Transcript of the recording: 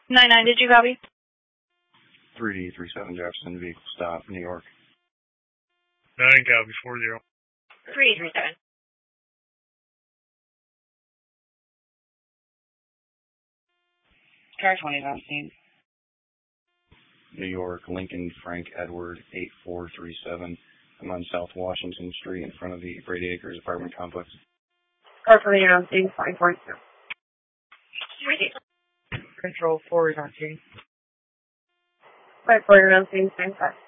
9-9, did you copy? 3D37 Jefferson, vehicle stop, New York. 9 copy, 40. 337. Car 20 on scene. New York, Lincoln Frank Edward, 8437. I'm on South Washington Street in front of the Brady Acres apartment complex. Car 20 on scene, 542. Control 4 is on scene. 540 on scene, 95.